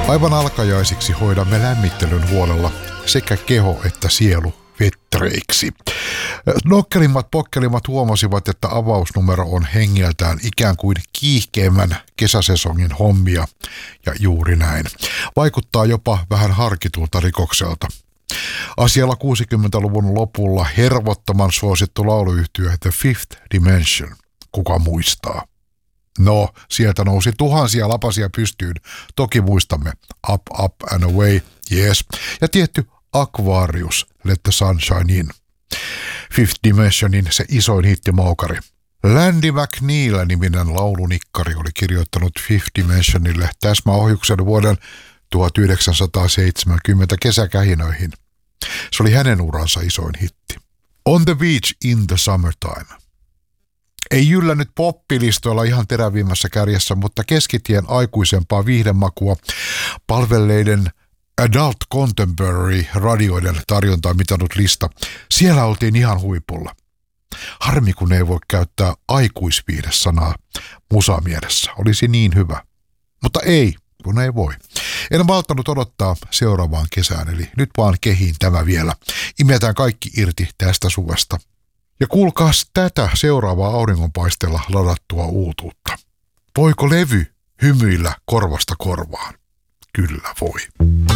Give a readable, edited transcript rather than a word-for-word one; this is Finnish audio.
Aivan alkajaisiksi hoidamme lämmittelyn huolella sekä keho että sielu vetreiksi. Nokkelimmat pokkelimmat huomasivat, että avausnumero on hengeltään ikään kuin kiihkeämmän kesäsesongin hommia, ja juuri näin. Vaikuttaa jopa vähän harkitulta rikokselta. Asialla 60-luvun lopulla hervottoman suosittu lauluyhtye The Fifth Dimension. Kuka muistaa? No, sieltä nousi tuhansia lapasia pystyyn. Toki muistamme Up, Up and Away, yes. Ja tietty Aquarius, Let the Sunshine In. Fifth Dimensionin se isoin hittimaukari. Landy McNeil-niminen laulunikkari oli kirjoittanut Fifth Dimensionille täsmäohjuksen vuoden 1970 kesäkähinöihin. Se oli hänen uransa isoin hitti. On the Beach in the Summertime. Ei jyllännyt poppilistoilla ihan terävimmässä kärjessä, mutta keskitien aikuisempaa viihdemakua palvelleiden Adult Contemporary radioiden tarjontaa mitannut lista. Siellä oltiin ihan huipulla. Harmi, kun ei voi käyttää aikuisviihde-sanaa musamielessä. Olisi niin hyvä. Mutta ei, kun ei voi. En malttanut odottaa seuraavaan kesään, eli nyt vaan kehiin tämä vielä. Imetään kaikki irti tästä suvesta. Ja kuulkaas tätä seuraavaa auringonpaisteella ladattua uutuutta. Voiko levy hymyillä korvasta korvaan? Kyllä voi.